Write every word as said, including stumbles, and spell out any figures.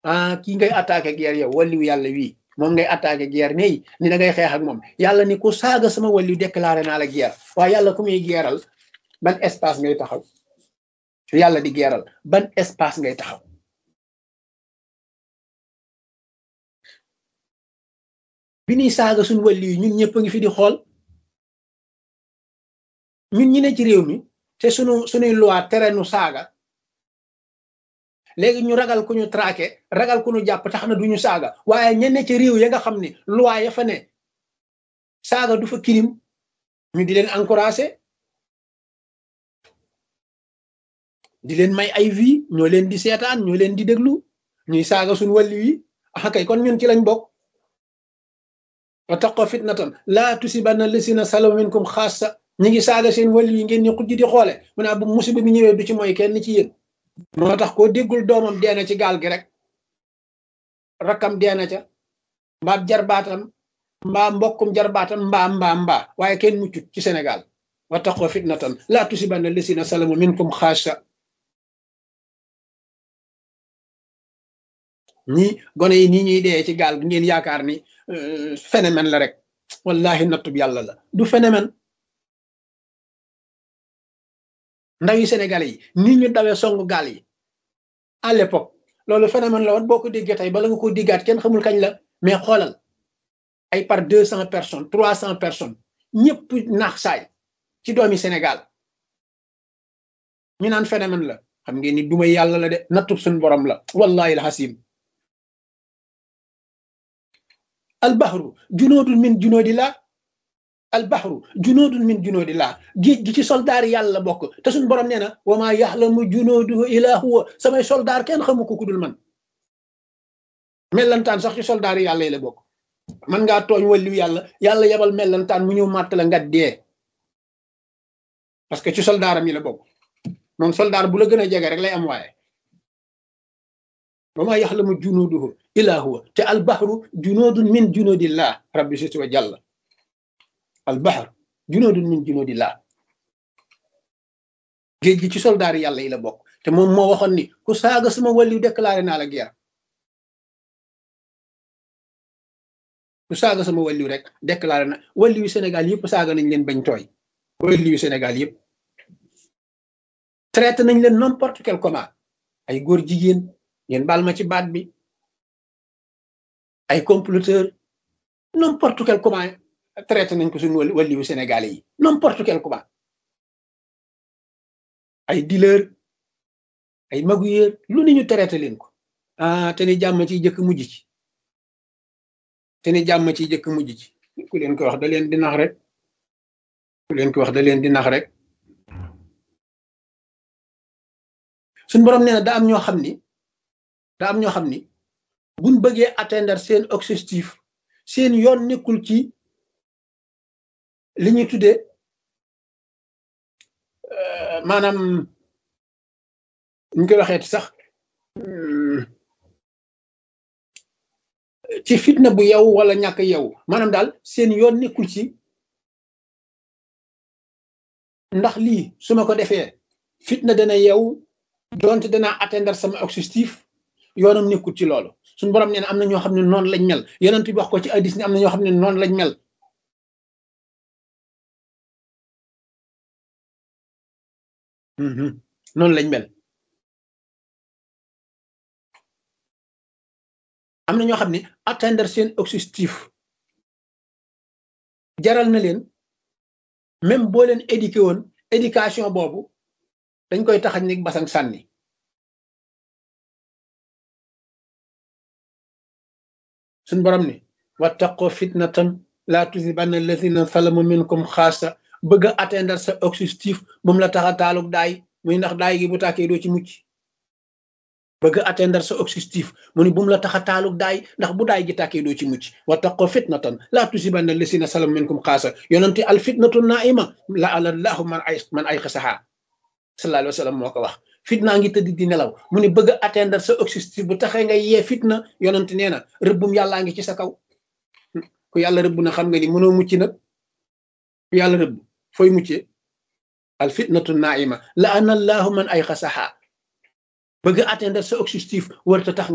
ah kii ngay attaqué guerre yow waliyu yàlla wii moom ngay attaqué guerre nii ni da ngay xeex ak moom yàlla ni ku saaga sama waliyu déclaré naa la guerre waaye yàlla ku muy geeral ban espace ngay taxaw yàlla di geeral ban espace ngay taxaw bi ñuy saaga suñ waliyu ñun ñëpp a ngi fi di xool ñun ñi ne ci réew mi te sunu suñuy loi tere nu saaga léegi ñu ragal ku ñu traqué ragal ku ñu jàpp tax na duñu saaga waaye ñenn ci réew ya nga xam ne loi ya fa ne saaga du fa kirim ñu di leen encouragé di leen may ay vie ñoo leen di seetaan ñoo leen di déglu ñuy saaga suñ wàllu yi ah kay kon ñun ci lañ bokk wa taqo fitnatan laa tusibanna lasina salamu minkum xaassa ñi ngi saaga seen wàllu yi ngeen ni xujj di xoole mu naa bu musiba bi ñëwee du ci mooy kenn ci yéen moo tax koo déggul doomam deena ci gaal gi rek rakkam deena ca mbaa jarbaatam mbaa mbokkum jarbaatam mbaa mbaa mbaa waaye kenn muccut ci Sénégal wa taqoo fitnatan laa tusibanna lasina salamu minkum xaasa ñii gone yi nii ñuy dee ci gaal gi ngeen yaakaar ni phénomène la rek wallahi nattub yàlla la du phénomène ndaw yi Sénégalais yi nii ñu dawee songu gaal yi à l'époque loolu phénomène la woon boo ko déggee tey bala nga ko diggaat kenn xamul kañ la mais xoolal ay par deux cent personnes trois cent personnes ñëpp naax saay ci doomi Sénégal ñu naan phénomène la xam ngeen ni duma yàlla la de nattub suñu borom la wallahi alhasim albahru junoodun min junoodillah albahru junoodun min junoodillah géej gi ci soldaar yàlla bokk te suñu borom nee na wa maa yaxlamu junooduhu illa huwa samay soldaar kenn xamu ko ku dul man mellantaan sax ci soldaar yàlla yi la bokk man ngaa tooñ wàllu yàlla yàlla yebal mellantaan mu ñëw màtt la nga dee parce que ci soldaaram yi la bokk moom soldaar bu la gën a jege rek lay am waaye wa maa yaxlamu junooduhu illa huwa te albahru junoodun min junoodillah rabbi situ wa jàlla albahr junoodun min junoodillah géej gi ci soldaar yàlla yi la bokk te moom moo waxoon ni ku saaga sama wàllu déclaré naa la guerre ku saaga sama wàllu rek déclaré na wàllu yu Sénégal yëpp saaga nañ leen bañ tooy wàllu yu Sénégal yëpp traité nañ leen n'importe quel comment ay góor jigéen ngeen baal ma ci baat bi ay comploteur n'importe quel comment traité nañ ko suñu wàllu yu Sénégalais yi n'importe quel comment ay dealer ay magouilleur lu ni ñu traité leen ko ah te ni jàmm ci jëkk mujj ci te ni jàmm ci jëkk mujj ci ku leen ko wax da leen di nax rek ku leen ko wax da leen di nax rek suñ borom nee na da am ñoo xam ni da am ñoo xam ni buñ bëggee atteindre seen objectif seen yoon nekkul ci li ñuy tuddee maanaam ñu koy waxeeti sax ci fitna bu yow wala ñàkk yow maanaam daal seen yoon nekkul ci ndax lii su ma ko defee fitna dana yow donte danaa atteindre sama objectif yoonam nekkul ci loolu suñu borom nee na am na ñoo xam ne noonu lañ mel yonent bi wax ko ci hadiis ni am na ñoo xam ne noonu lañ mel noonu lañ mel am na ñoo xam ne atteindre seen objectif jaral na leen même boo leen éduqué woon éducation boobu dañ koy taxañ ni basang sànni suñ borom ni wattaqoo fitnatan laa tusibanna allazina zalamu minkum xaasa bëgg a atteindre sa objectif bu mu la tax a taalug daay muy ndax daay gi bu tàkkee doo ci mucc bëgg a atteindre sa objectif mu ni bu mu la tax a taalug daay ndax bu daay gi tàkkee doo ci mucc wattaqoo fitnatan laa tusibanna allazina zalamu minkum xaasa yonente al fitnatu naima la alallahu man ay man ay xasaha sallallahu alayhi wa sallam moo ko wax fitna ngi tëdd di nelaw mu ni bëgg a atteindre sa objectif bu taxee ngay yee fitna yonent nee na rëbbum yàllaa ngi ci sa kaw ku yàlla rëbb na xam nga ni mënoo mucc nag ku yàlla rëbb fooy muccee al fitnatu naima la ana allahu man ay xasaha bëgg a atteindre sa objectif warta tax